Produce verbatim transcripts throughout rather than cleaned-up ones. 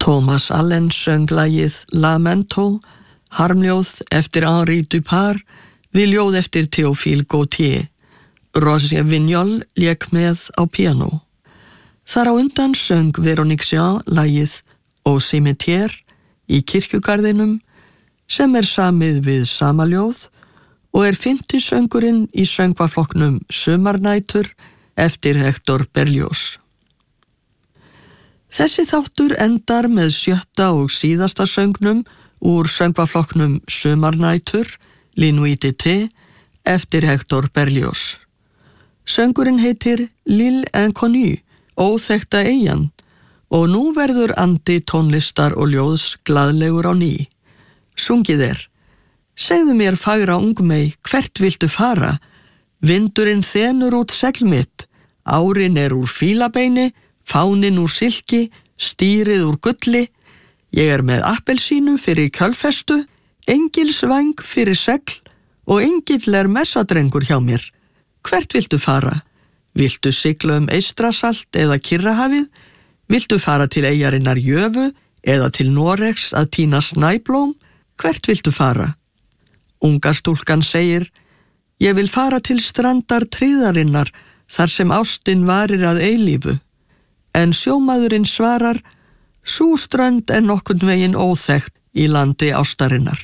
Thomas Allen söng lagið Lamento, harmljóð eftir Henri Dupart, við ljóð eftir Théophile Gautier. Roger Vignol lék með á piano. Þar á undan söng Véronique Jean lagið Au cimetière í kirkjugarðinum, sem er samið við sama ljóð og er fimmti söngurinn í söngvaflokknum Sumarnætur eftir Hector Berlioz. Þessi þáttur endar með sjötta og síðasta söngnum úr söngvaflokknum Sumarnætur, La Nuit d'été, eftir Hector Berlioz. Söngurinn heitir L'Île Inconnue, óþekkta eyjan, og nú verður andi tónlistar og ljóðs glaðlegur á ný. Sungið er: Segðu mér fagra ungmey, hvert viltu fara? Vindurinn þenur út segl mitt, árin er úr fílabeini, fánin úr silki, stýrið úr gulli. Ég er með appelsínu fyrir kjölfestu, engilsvæng fyrir segl og engill er messadrengur hjá mér. Hvert viltu fara? Viltu sigla um Eystrasalt eða Kyrrahafið? Viltu fara til eyjarinnar Jöfu eða til Noregs að tína snæblóm? Hvert viltu fara? Unga stúlkan segir: Ég vil fara til strandar tríðarinnar þar sem ástin varir að eilífu. En sjómaðurinn svarar: Sú strönd er nokkurn veginn óþekkt í landi ástarinnar.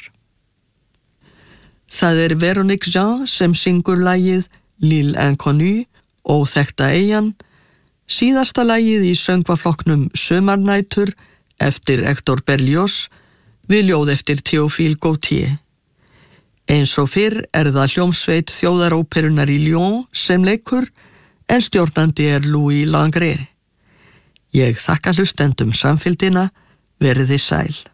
Það er Véronique Jean sem syngur lagið L'Île Inconnue, óþekkta eyjan, síðasta lagið í söngvaflokknum Sumarnætur eftir Hector Berlioz, við ljóð eftir Théophile Gautier. Eins og fyrr er það hljómsveit þjóðaróperunar í Lyon sem leikur, en stjórnandi er Louis Langret. Ég þakka hlustendum samfylgdina, verið þið sæl.